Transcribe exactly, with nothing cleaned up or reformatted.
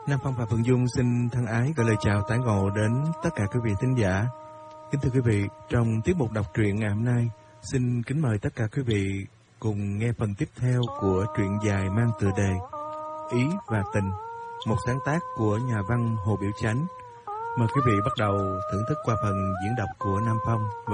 Nam Phong và Phượng Dung xin thân ái gửi lời chào tái ngộ đến tất cả quý vị thính giả. Kính thưa quý vị, trong tiết mục đọc truyện ngày hôm nay, xin kính mời tất cả quý vị cùng nghe phần tiếp theo của truyện dài mang tựa đề Ý và Tình, một sáng tác của nhà văn Hồ Biểu Chánh. Mời quý vị bắt đầu thưởng thức qua phần diễn đọc của Nam Phong.